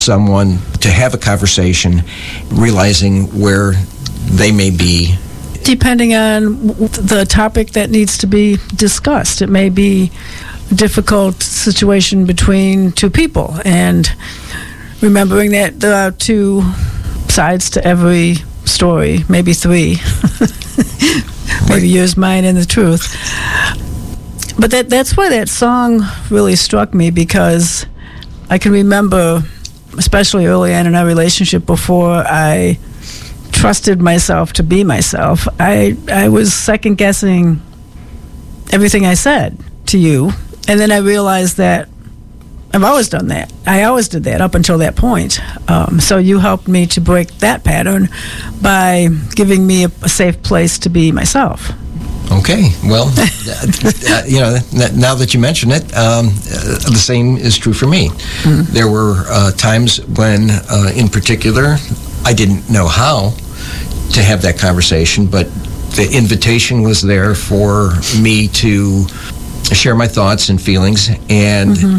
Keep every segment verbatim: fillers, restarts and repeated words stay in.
someone to have a conversation, realizing where they may be? Depending on the topic that needs to be discussed. It may be a difficult situation between two people, and remembering that there are two sides to every story, maybe three. Maybe yours, mine, and the truth. But that that's why that song really struck me, because I can remember, especially early on in our relationship, before I trusted myself to be myself, I I was second guessing everything I said to you, and then I realized that I've always done that. I always did that up until that point. Um, so you helped me to break that pattern by giving me a, a safe place to be myself. Okay, well, uh, you know, now that you mention it, um, uh, the same is true for me. Mm-hmm. There were uh, times when, uh, in particular, I didn't know how to have that conversation, but the invitation was there for me to share my thoughts and feelings, and mm-hmm.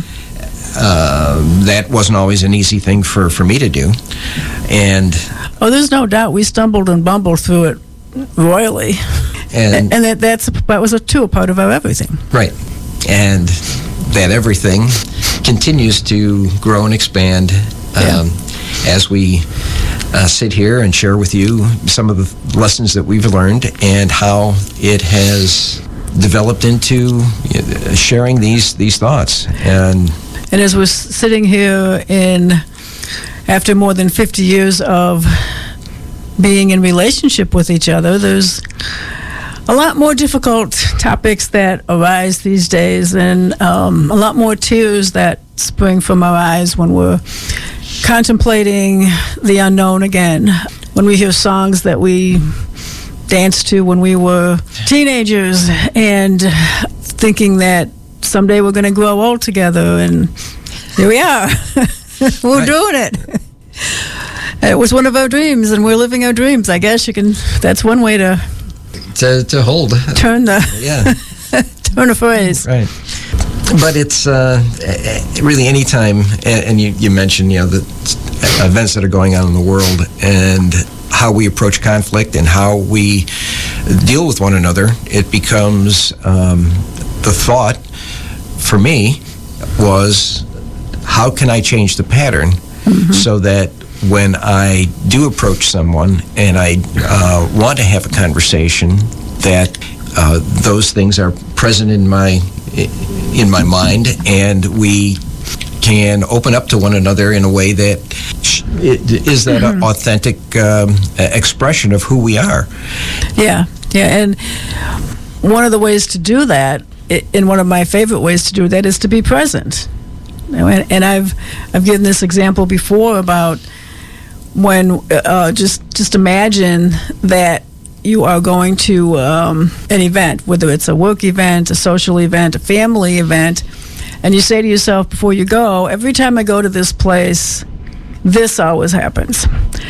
uh, that wasn't always an easy thing for, for me to do. And oh, there's no doubt we stumbled and bumbled through it royally. And, and that that's that was a too a part of our everything. Right. And that everything continues to grow and expand um, yeah. as we uh, sit here and share with you some of the lessons that we've learned and how it has developed into uh, sharing these these thoughts. And and as we're sitting here in after more than fifty years of being in relationship with each other, there's a lot more difficult topics that arise these days, and um, a lot more tears that spring from our eyes when we're contemplating the unknown again. When we hear songs that we danced to when we were teenagers and thinking that someday we're going to grow old together, and here we are. We're right. doing it. It was one of our dreams, and we're living our dreams. I guess you can. That's one way to to, to hold. Turn the yeah. turn a phrase. Right. But it's uh, really any time, and, and you, you mentioned you know the events that are going on in the world and how we approach conflict and how we deal with one another. It becomes um, the thought for me was, how can I change the pattern mm-hmm. so that when I do approach someone and I uh, want to have a conversation, that uh, those things are present in my in my mind, and we can open up to one another in a way that is that mm-hmm. authentic um, expression of who we are. Yeah, yeah, and one of the ways to do that, and one of my favorite ways to do that, is to be present. And I've I've given this example before about when uh, just just imagine that you are going to um, an event, whether it's a work event, a social event, a family event, and you say to yourself before you go, every time I go to this place, this always happens.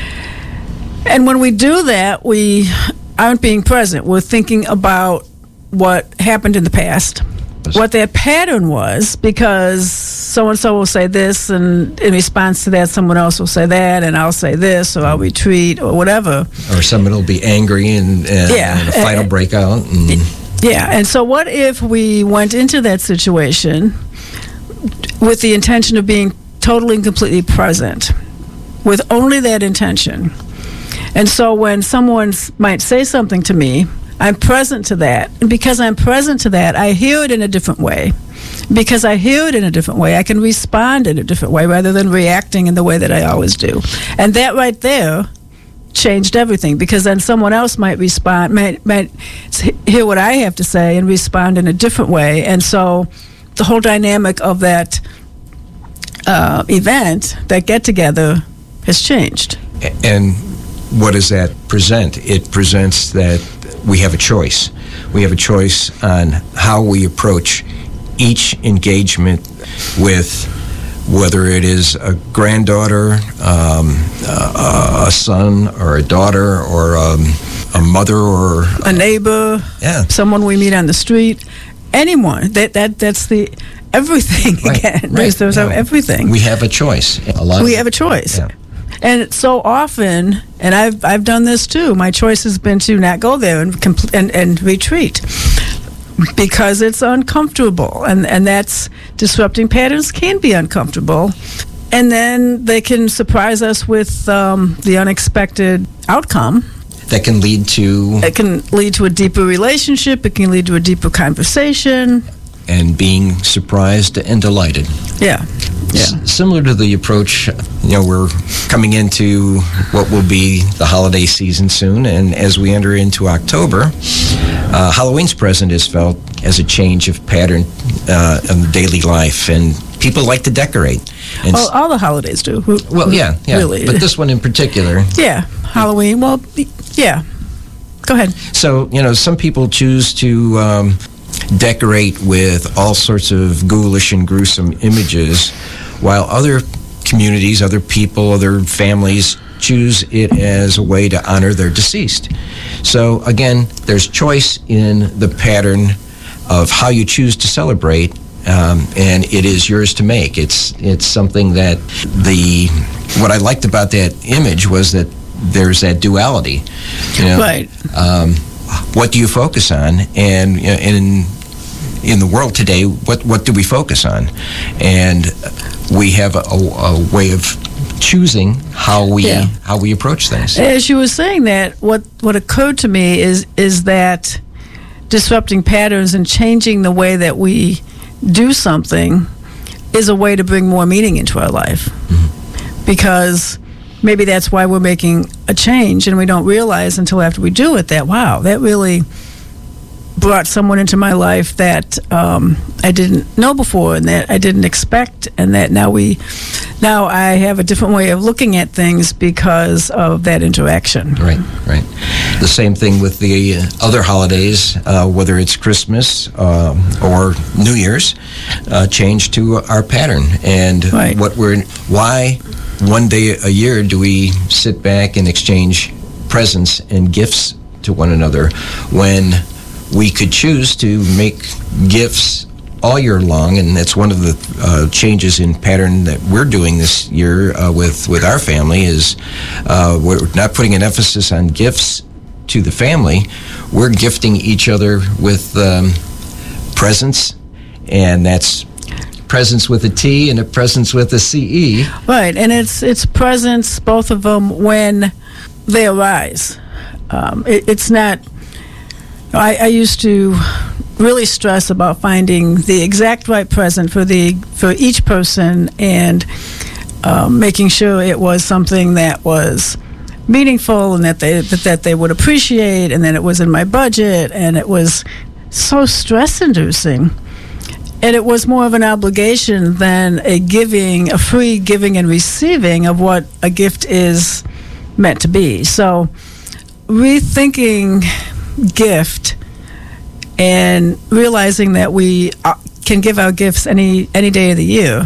And when we do that, we aren't being present. We're thinking about what happened in the past, what that pattern was, because so-and-so will say this, and in response to that, someone else will say that, and I'll say this, or I'll retreat, or whatever. Or someone will be angry, and, and, yeah. and a fight will break out. And yeah, and so what if we went into that situation with the intention of being totally and completely present, with only that intention? And so when someone might say something to me, I'm present to that. And because I'm present to that, I hear it in a different way. Because I hear it in a different way, I can respond in a different way rather than reacting in the way that I always do. And that right there changed everything, because then someone else might respond, might, might hear what I have to say and respond in a different way. And so the whole dynamic of that uh, event, that get-together, has changed. And what does that present? It presents that we have a choice. We have a choice on how we approach each engagement with, whether it is a granddaughter, um, a, a son, or a daughter, or um, a mother, or a neighbor, yeah. someone we meet on the street, anyone. That that that's the everything Right, again. right. There's, there's No, everything. We have a choice. A lot We of, have a choice. Yeah. And so often, and I've I've done this too. My choice has been to not go there and compl- and, and retreat because it's uncomfortable, and and that's disrupting patterns can be uncomfortable, and then they can surprise us with um, the unexpected outcome. That can lead to It can lead to a deeper relationship. It can lead to a deeper conversation. and being surprised and delighted. Yeah, yeah. S- similar to the approach, you know, we're coming into what will be the holiday season soon, and as we enter into October, uh, Halloween's present is felt as a change of pattern uh, in daily life, and people like to decorate. And Well, all the holidays do. Who- well, yeah, yeah, really. but this one in particular. Yeah, Halloween. Well, yeah. Go ahead. So, you know, some people choose to um, decorate with all sorts of ghoulish and gruesome images, while other communities, other people, other families choose it as a way to honor their deceased. So, again, there's choice in the pattern of how you choose to celebrate, um, and it is yours to make. It's it's something that the what I liked about that image was that there's that duality. You know, Right. um, what do you focus on? And you know, in in the world today, what what do we focus on? And we have a, a, a way of choosing how we Yeah. how we approach things. As you were saying that, what what occurred to me is is that disrupting patterns and changing the way that we do something is a way to bring more meaning into our life. Mm-hmm. Because maybe that's why we're making a change, and we don't realize until after we do it that, wow, that really brought someone into my life that um, I didn't know before, and that I didn't expect, and that now we, now I have a different way of looking at things because of that interaction. Right, right. The same thing with the uh, other holidays, uh, whether it's Christmas um, or New Year's, uh, change to our pattern and Right. what we're. Why one day a year do we sit back and exchange presents and gifts to one another when we could choose to make gifts all year long? And that's one of the uh, changes in pattern that we're doing this year uh, with, with our family is uh, we're not putting an emphasis on gifts to the family. We're gifting each other with um, presents, and that's presents with a T and a presents with a C E. Right, and it's it's presence, both of them, when they arise. Um, it, it's not. I, I used to really stress about finding the exact right present for the for each person, and um, making sure it was something that was meaningful and that they that, that they would appreciate, and that it was in my budget, and it was so stress-inducing. And it was more of an obligation than a giving, a free giving and receiving of what a gift is meant to be. So, rethinking gift and realizing that we uh, can give our gifts any any day of the year,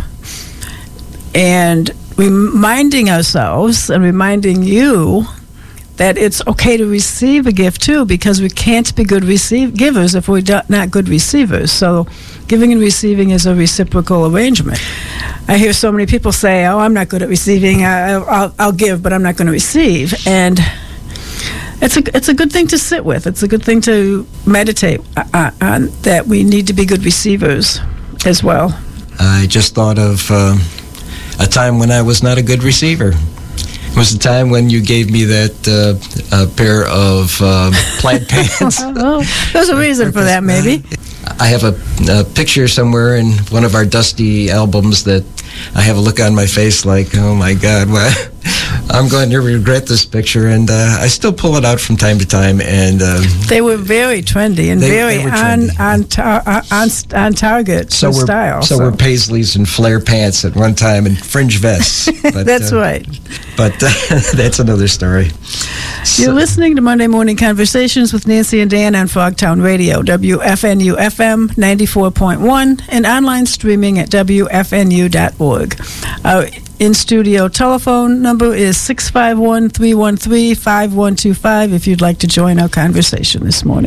and reminding ourselves and reminding you that it's okay to receive a gift too, because we can't be good receive givers if we're not good receivers. So giving and receiving is a reciprocal arrangement. I hear so many people say, oh, I'm not good at receiving, I, I'll, I'll give, but I'm not going to receive. And it's a, it's a good thing to sit with. It's a good thing to meditate on, on that we need to be good receivers as well. I just thought of uh, a time when I was not a good receiver. It was the time when you gave me that uh, uh, pair of uh, plaid pants. Oh, there's a reason for that, maybe. I have a, a picture somewhere in one of our dusty albums that I have a look on my face like, oh my God, what? I'm going to regret this picture, and uh, I still pull it out from time to time. And uh, they were very trendy and they, very they were on trendy. on, tar- on on target so for we're, style. So, So, we're paisleys and flare pants at one time and fringe vests. But, that's uh, right. But uh, that's another story. You're So- listening to Monday Morning Conversations with Nancy and Dan on Frogtown Radio, W F N U F M ninety-four point one, and online streaming at W F N U dot org. Our in-studio telephone number is six five one, three one three, five one two five if you'd like to join our conversation this morning.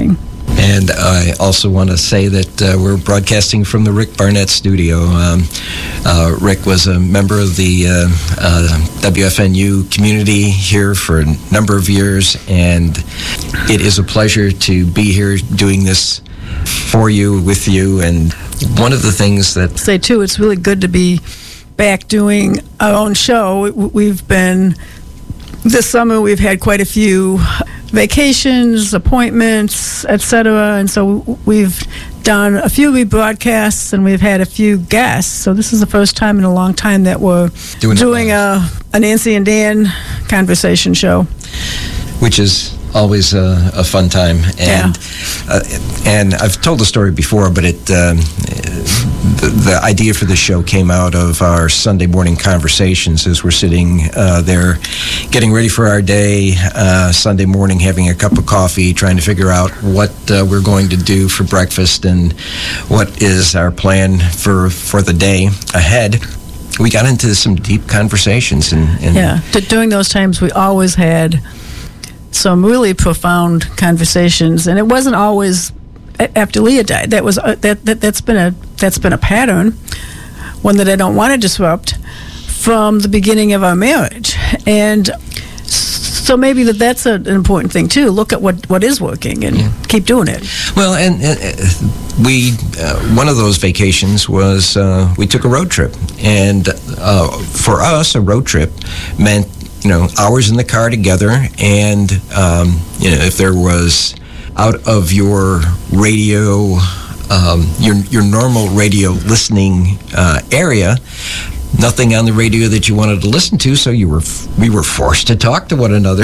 And I also want to say that uh, we're broadcasting from the Rick Barnett studio. Um, uh, Rick was a member of the uh, uh, W F N U community here for a number of years, and it is a pleasure to be here doing this for you, with you. And one of the things that... Say, too, it's really good to be back doing our own show. We've been... This summer, we've had quite a few vacations, appointments, et cetera, and so we've done a few rebroadcasts and we've had a few guests. So this is the first time in a long time that we're doing, doing a, a Nancy and Dan conversation show, which is always a, a fun time. And yeah. uh, and I've told the story before, but it um, the, the idea for the show came out of our Sunday morning conversations as we're sitting uh, there getting ready for our day, uh, Sunday morning, having a cup of coffee, trying to figure out what uh, we're going to do for breakfast and what is our plan for, for the day ahead. We got into some deep conversations. And, and yeah, D- during those times, we always had some really profound conversations, and it wasn't always after Leah died. That was uh, that, that that's been a that's been a pattern, one that I don't want to disrupt, from the beginning of our marriage. And so maybe that that's a, an important thing too. Look at what, what is working and yeah. keep doing it. Well, and, and we uh, one of those vacations was uh, we took a road trip, and uh, for us, a road trip meant, you know, hours in the car together, and um, you know, if there was out of your radio, um, your your normal radio listening uh, area, nothing on the radio that you wanted to listen to, so you were we were forced to talk to one another.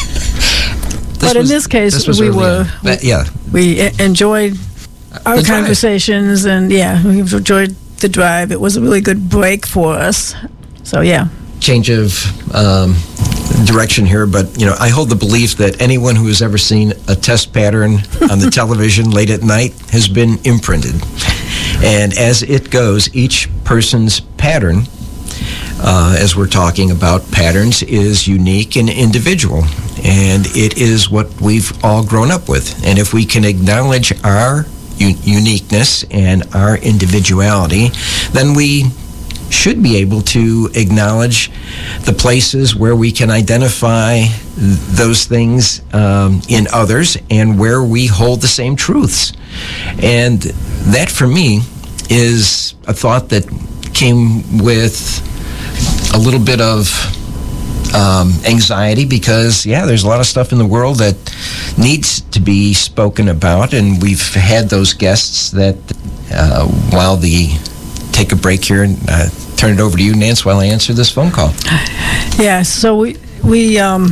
But in this case, this we were we, yeah we enjoyed our the conversations, drive. and yeah, we enjoyed the drive. It was a really good break for us. So yeah. Change of um, direction here, but you know, I hold the belief that anyone who has ever seen a test pattern on the television late at night has been imprinted. And as it goes, each person's pattern, uh, as we're talking about patterns, is unique and individual, and it is what we've all grown up with. And if we can acknowledge our u- uniqueness and our individuality, then we should be able to acknowledge the places where we can identify th- those things um, in others and where we hold the same truths. And that, for me, is a thought that came with a little bit of um, anxiety, because, yeah, there's a lot of stuff in the world that needs to be spoken about, and we've had those guests that, uh, while the take a break here and uh, turn it over to you, Nance, while I answer this phone call. Yeah, so we, we um,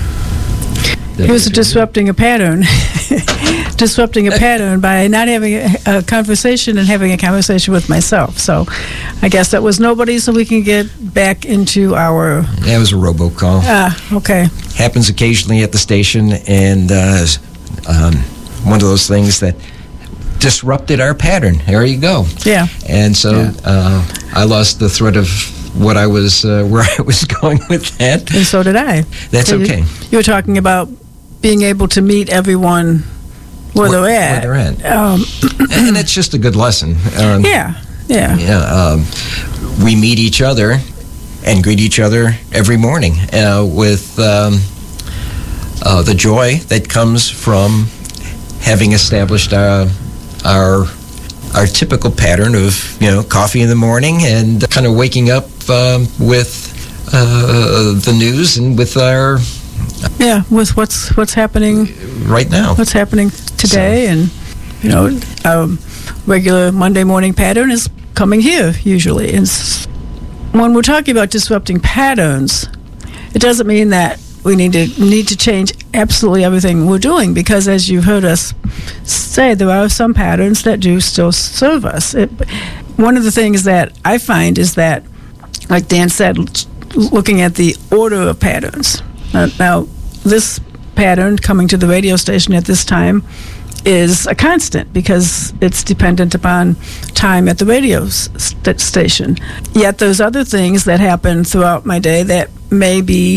it was disrupting a pattern. disrupting a pattern by not having a, a conversation and having a conversation with myself. So I guess that was nobody, so we can get back into our... Yeah, it was a robocall. Ah, okay. Happens occasionally at the station, and uh, um, one of those things that disrupted our pattern. There you go. Yeah. And so yeah. Uh, I lost the thread of what I was, uh, where I was going with that. And so did I. That's so okay. You, you were talking about being able to meet everyone where, where they're at. Where they're at. Um, and it's just a good lesson. Um, yeah. Yeah. Yeah. Um, we meet each other and greet each other every morning uh, with um, uh, the joy that comes from having established our our our typical pattern of, you know, coffee in the morning and kind of waking up um, with uh, the news and with our yeah with what's what's happening right now, what's happening today, so. And you know, our regular Monday morning pattern is coming here usually. And when we're talking about disrupting patterns, it doesn't mean that we need to need to change absolutely everything we're doing, because as you heard us say, there are some patterns that do still serve us. It, one of the things that I find is that, like Dan said, looking at the order of patterns. Uh, now, this pattern coming to the radio station at this time is a constant because it's dependent upon time at the radio st- station. Yet there's other things that happen throughout my day that may be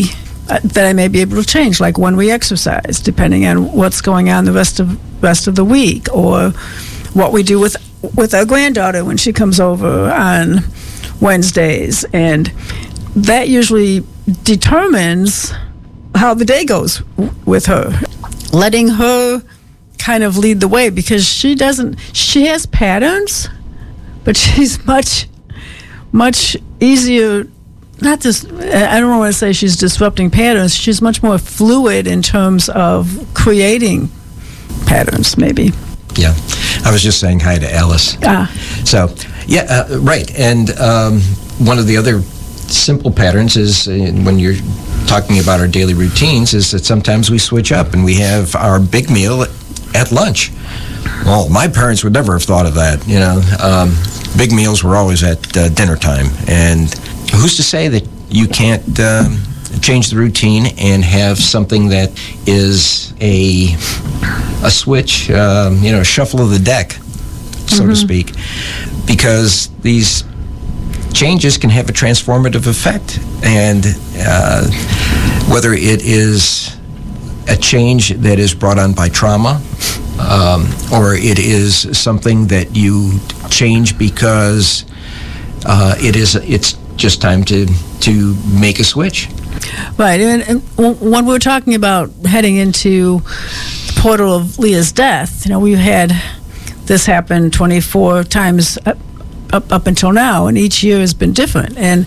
uh, that I may be able to change, like when we exercise, depending on what's going on the rest of rest of the week, or what we do with with our granddaughter when she comes over on Wednesdays, and that usually determines how the day goes w- with her. Letting her kind of lead the way, because she doesn't, she has patterns, but she's much, much easier, not just, I don't want to say she's disrupting patterns, she's much more fluid in terms of creating patterns, maybe. Yeah, I was just saying hi to Alice. Ah. So, yeah, uh, right. And um, one of the other simple patterns is uh, when you're talking about our daily routines is that sometimes we switch up and we have our big meal at lunch. Well, my parents would never have thought of that. You know, um, big meals were always at uh, dinner time. And who's to say that you can't um, change the routine and have something that is a a switch, um, you know, a shuffle of the deck, so mm-hmm. to speak, because these changes can have a transformative effect. And uh, whether it is a change that is brought on by trauma, um, or it is something that you change because uh, it is it's just time to to make a switch. Right, and, and when we were talking about heading into the portal of Leah's death, you know, we've had this happen twenty-four times up, up, up until now, and each year has been different. And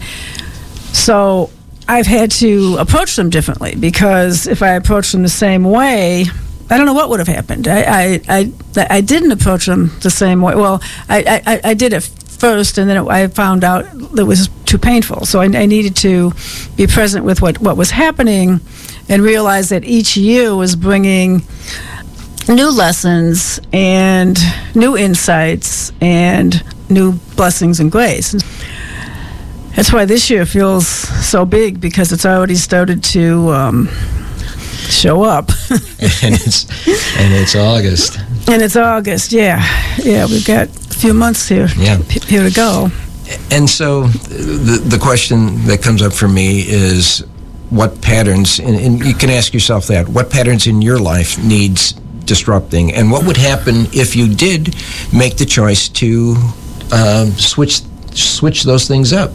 so I've had to approach them differently, because if I approach them the same way, I don't know what would have happened. I I, I, I didn't approach them the same way. Well, I, I, I did it first, and then it, I found out it was too painful. So I, I needed to be present with what, what was happening and realize that each year was bringing new lessons and new insights and new blessings and grace. And that's why this year feels so big, because it's already started to um, show up. and it's and it's August. And it's August, yeah. Yeah, we've got a few months here, yeah. here to go. And so the the question that comes up for me is, what patterns, and, and you can ask yourself that, what patterns in your life needs disrupting? And what would happen if you did make the choice to um, switch switch those things up?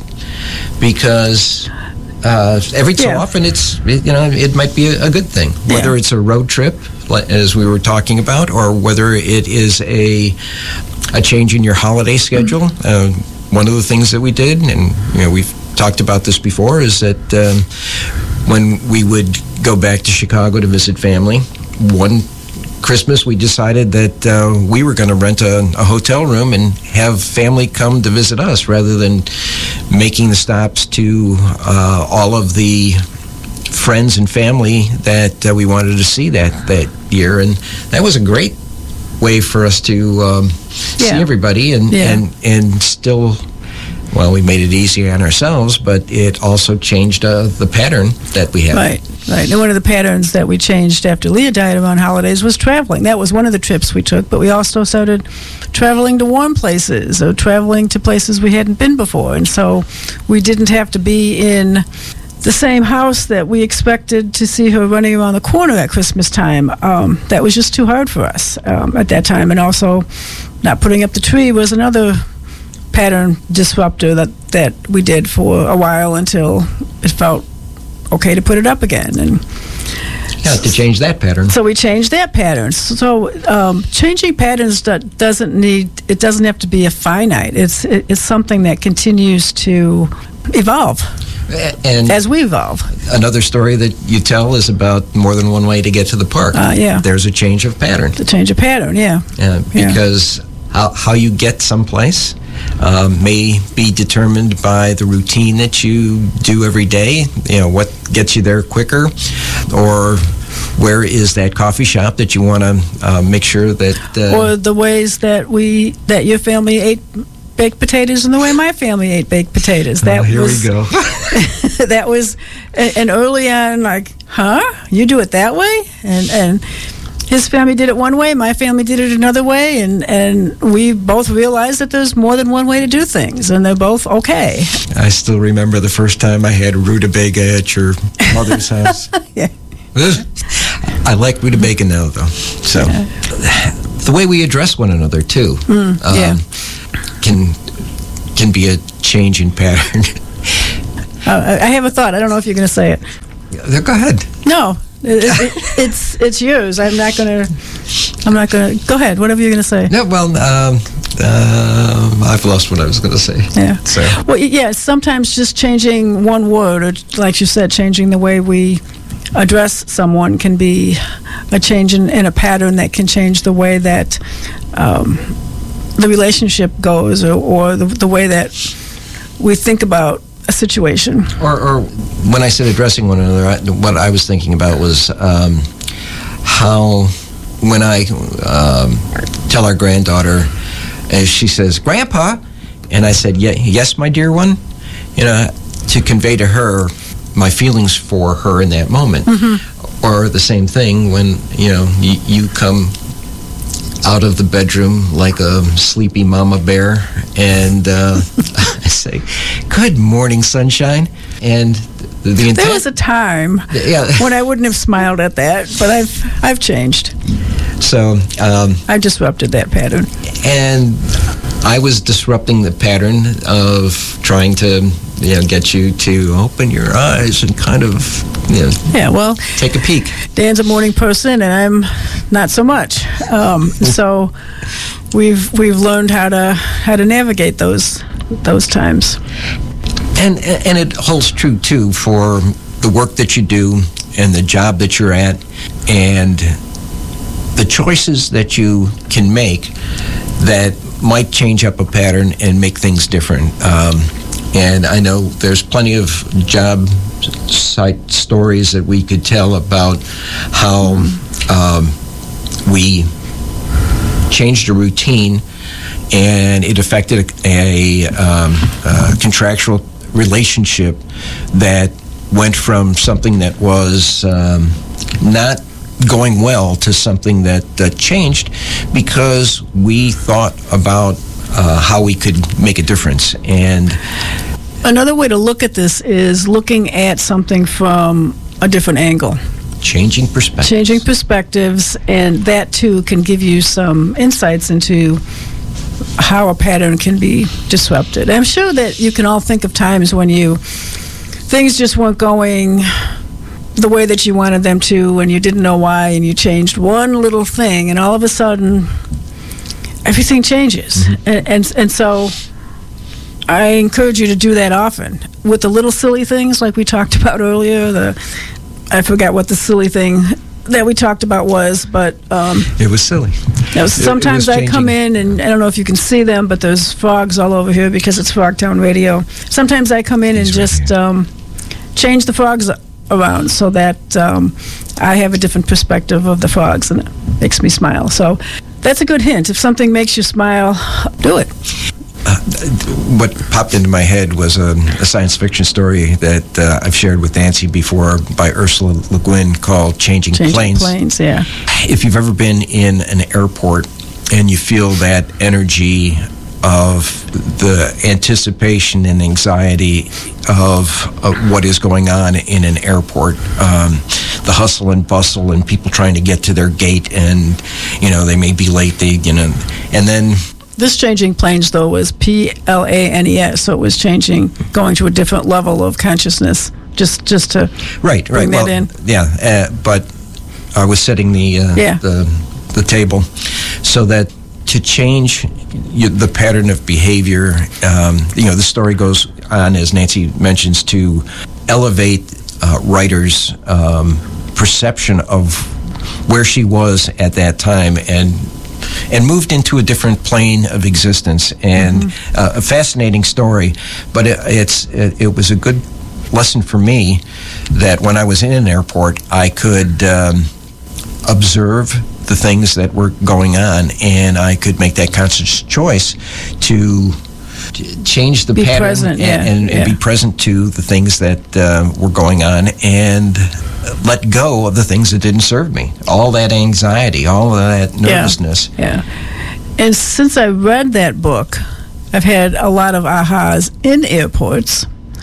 Because uh, every so yeah. often it's, you know, it might be a, a good thing, whether yeah. it's a road trip, as we were talking about, or whether it is a a change in your holiday schedule. Mm-hmm. Uh, one of the things that we did, and you know, we've talked about this before, is that um, when we would go back to Chicago to visit family, one Christmas we decided that uh, we were going to rent a, a hotel room and have family come to visit us, rather than making the stops to uh, all of the friends and family that uh, we wanted to see that, that year. And that was a great way for us to um, yeah. see everybody and, yeah. and, and still, well, we made it easy on ourselves, but it also changed uh, the pattern that we have. Right, right. And one of the patterns that we changed after Leah died around holidays was traveling. That was one of the trips we took, but we also started traveling to warm places, or traveling to places we hadn't been before. And so we didn't have to be in the same house that we expected to see her running around the corner at Christmas time. Um, that was just too hard for us um, at that time. And also, not putting up the tree was another pattern disruptor that, that we did for a while, until it felt okay to put it up again. And yeah, to change that pattern. So we changed that pattern. So um, changing patterns that doesn't need, it doesn't have to be a finite. It's it, it's something that continues to evolve. And as we evolve. Another story that you tell is about more than one way to get to the park. Uh, yeah. There's a change of pattern. The change of pattern, yeah. Uh, because yeah. how, how you get someplace um, may be determined by the routine that you do every day. You know, what gets you there quicker, or where is that coffee shop that you want to uh, make sure that... Uh, or the ways that we, that your family ate baked potatoes and the way my family ate baked potatoes. That oh, here was, we go. That was, and, and early on, like, huh? You do it that way? And and his family did it one way, my family did it another way, and, and we both realized that there's more than one way to do things, and they're both okay. I still remember the first time I had rutabaga at your mother's house. Yeah. I like rutabaga now, though. So yeah. The way we address one another, too, mm, um, yeah. can can be a change in pattern. uh, I have a thought. I don't know if you're going to say it. Yeah, go ahead. No. It, it, it's it's yours. I'm not gonna. I'm not gonna. Go ahead. Whatever you're gonna say. No, well, um, uh, I've lost what I was gonna say. Yeah. So. Well, yeah. Sometimes just changing one word, or like you said, changing the way we address someone can be a change in, in a pattern that can change the way that um, the relationship goes, or, or the, the way that we think about a situation. Or, or when I said addressing one another, I, what I was thinking about was um, how when I um, tell our granddaughter, as she says, "Grandpa," and I said, "Yeah, yes, my dear one," you know, to convey to her my feelings for her in that moment. Mm-hmm. Or the same thing when, you know, you, you come out of the bedroom like a sleepy mama bear, and uh, I say, "Good morning, sunshine." And the, the intent, there was a time yeah. when I wouldn't have smiled at that, but I've I've changed. So um, I disrupted that pattern, and I was disrupting the pattern of trying to, you know, get you to open your eyes and kind of, you know, yeah, well, take a peek. Dan's a morning person, and I'm not so much. Um, so we've we've learned how to how to navigate those those times. And and it holds true too for the work that you do and the job that you're at, and the choices that you can make that might change up a pattern and make things different. Um, and I know there's plenty of job site stories that we could tell about how um, we changed a routine and it affected a, a, um, a contractual relationship that went from something that was um, not going well to something that uh, changed because we thought about uh, how we could make a difference. And another way to look at this is looking at something from a different angle. Changing perspectives. Changing perspectives, and that too can give you some insights into how a pattern can be disrupted. I'm sure that you can all think of times when you things just weren't going the way that you wanted them to, and you didn't know why, and you changed one little thing, and all of a sudden everything changes. Mm-hmm. and, and and so I encourage you to do that often with the little silly things like we talked about earlier. The I forgot what the silly thing that we talked about was, but um, it was silly. You know, sometimes I come in, and I don't know if you can see them, but there's frogs all over here because it's Frogtown Radio. Sometimes I come in and just um, change the frogs around so that um, I have a different perspective of the frogs, and it makes me smile. So that's a good hint. If something makes you smile, do it. Uh, what popped into my head was a, a science fiction story that uh, I've shared with Nancy before by Ursula Le Guin called Changing, Changing Planes. Planes, yeah. If you've ever been in an airport and you feel that energy of the anticipation and anxiety of, of what is going on in an airport, um, the hustle and bustle and people trying to get to their gate, and you know they may be late, they you know, and then this Changing Planes though was P L A N E S, so it was changing, going to a different level of consciousness. Just just to right bring right that well, in. Yeah, uh, but I was setting the uh, yeah. the the table so that to change you, the pattern of behavior, um, you know, the story goes on, as Nancy mentions, to elevate uh, writers' um, perception of where she was at that time, and and moved into a different plane of existence. And mm-hmm. uh, a fascinating story, but it, it's it, it was a good lesson for me that when I was in an airport, I could um, observe the things that were going on, and I could make that conscious choice to change the be pattern present, and, yeah, and, and yeah. be present to the things that uh, were going on, and let go of the things that didn't serve me. All that anxiety, all of that nervousness. Yeah. yeah. And since I read that book, I've had a lot of ahas in airports.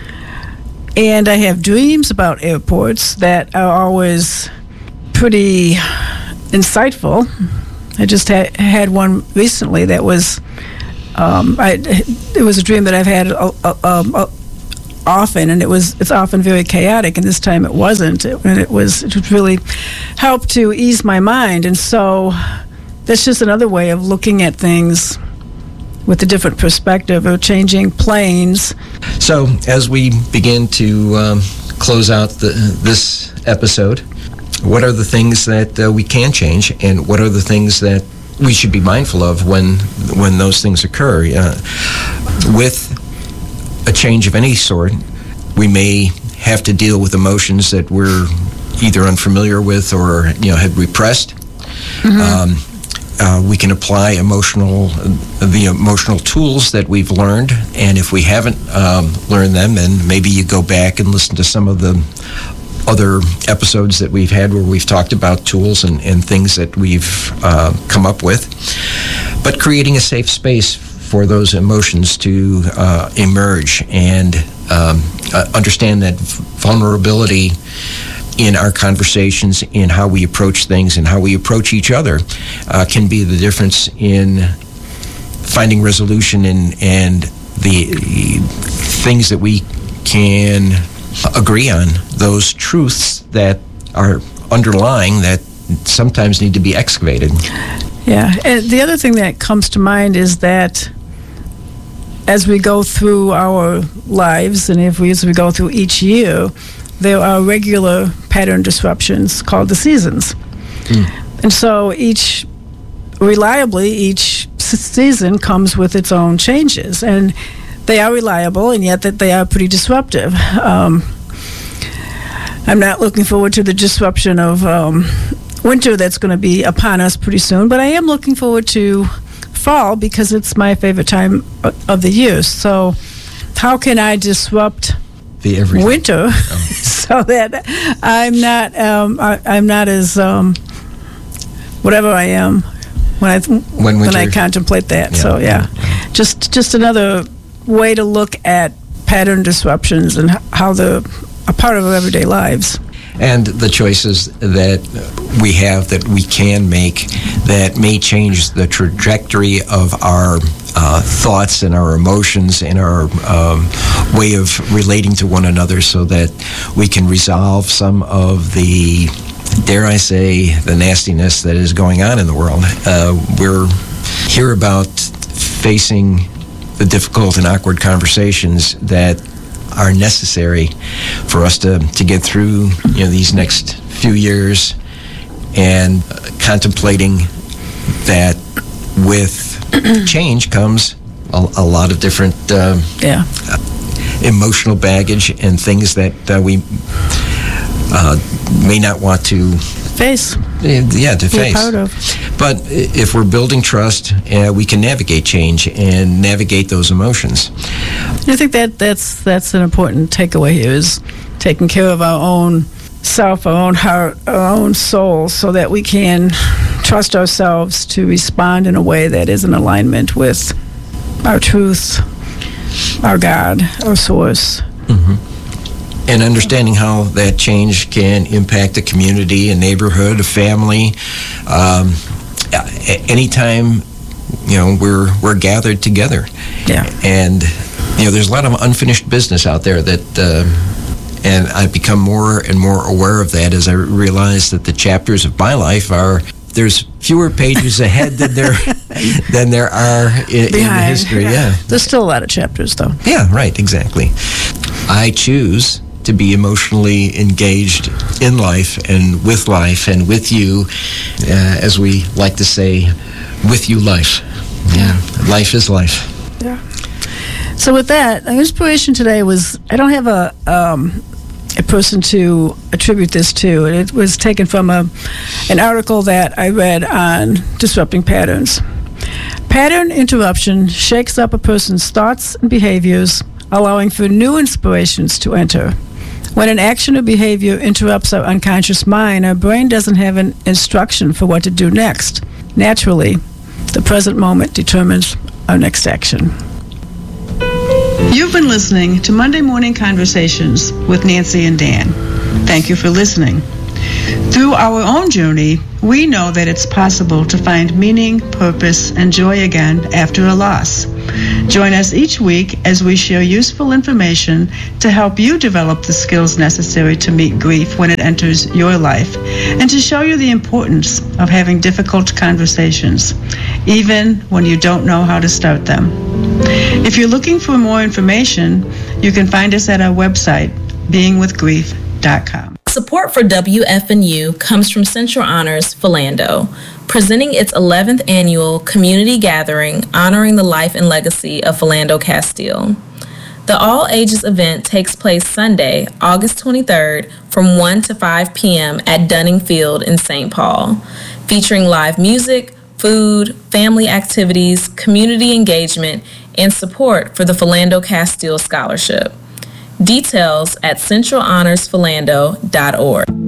And I have dreams about airports that are always pretty insightful. I just ha- had one recently that was, um, I, it was a dream that I've had a, a, a, often, and it was it's often very chaotic, and this time it wasn't. It, and it was it really helped to ease my mind, and so that's just another way of looking at things with a different perspective or changing planes. So as we begin to um, close out the, this episode, what are the things that uh, we can change, and what are the things that we should be mindful of when when those things occur? Uh, with a change of any sort, we may have to deal with emotions that we're either unfamiliar with or, you know, had repressed. Mm-hmm. Um, uh, we can apply emotional, uh, the emotional tools that we've learned, and if we haven't um, learned them, then maybe you go back and listen to some of the other episodes that we've had where we've talked about tools and, and things that we've uh, come up with. But creating a safe space for those emotions to uh, emerge, and um, uh, understand that vulnerability in our conversations, in how we approach things and how we approach each other, uh, can be the difference in finding resolution and, and the things that we can agree on, those truths that are underlying that sometimes need to be excavated. Yeah, and the other thing that comes to mind is that as we go through our lives, and if we, as we go through each year, there are regular pattern disruptions called the seasons. Mm. And so each, reliably, each season comes with its own changes. And they are reliable, and yet that they are pretty disruptive. Um, I'm not looking forward to the disruption of um, winter that's going to be upon us pretty soon, but I am looking forward to fall because it's my favorite time of the year. So how can I disrupt the everything. winter oh. so that I'm not um, I, I'm not as um, whatever I am when I th- when, when I contemplate that. Yeah. So yeah, yeah, just just another way to look at pattern disruptions and how they're a part of our everyday lives. And the choices that we have, that we can make, that may change the trajectory of our uh, thoughts and our emotions and our um, way of relating to one another, so that we can resolve some of the, dare I say, the nastiness that is going on in the world. Uh, we're here about facing the difficult and awkward conversations that are necessary for us to, to get through, you know, these next few years, and uh, contemplating that with change comes a, a lot of different uh, yeah. uh, emotional baggage and things that uh, we uh, may not want to face. Yeah, to Be face. Part of. But if we're building trust, uh, we can navigate change and navigate those emotions. I think that that's that's an important takeaway here, is taking care of our own self, our own heart, our own soul, so that we can trust ourselves to respond in a way that is in alignment with our truth, our God, our source. Mm-hmm. And understanding how that change can impact a community, a neighborhood, a family. Um, anytime, you know, we're we're gathered together. Yeah. And, you know, there's a lot of unfinished business out there that, uh, and I've become more and more aware of that as I realize that the chapters of my life are, there's fewer pages ahead than there than there are in, in the history. Yeah. yeah. There's still a lot of chapters, though. Yeah, right, exactly. I choose to be emotionally engaged in life and with life and with you, uh, as we like to say, with you life. Yeah, life is life. Yeah. So with that, the inspiration today was, I don't have a um, a person to attribute this to. It was taken from a an article that I read on disrupting patterns. Pattern interruption shakes up a person's thoughts and behaviors, allowing for new inspirations to enter. When an action or behavior interrupts our unconscious mind, our brain doesn't have an instruction for what to do next. Naturally, the present moment determines our next action. You've been listening to Monday Morning Conversations with Nancy and Dan. Thank you for listening. Through our own journey, we know that it's possible to find meaning, purpose, and joy again after a loss. Join us each week as we share useful information to help you develop the skills necessary to meet grief when it enters your life, and to show you the importance of having difficult conversations, even when you don't know how to start them. If you're looking for more information, you can find us at our website, being with grief dot com. Support for W F N U comes from Central Honors Philando, presenting its eleventh annual community gathering honoring the life and legacy of Philando Castile. The all-ages event takes place Sunday, August twenty-third from one to five p.m. at Dunning Field in Saint Paul, featuring live music, food, family activities, community engagement, and support for the Philando Castile Scholarship. Details at central honors philando dot org.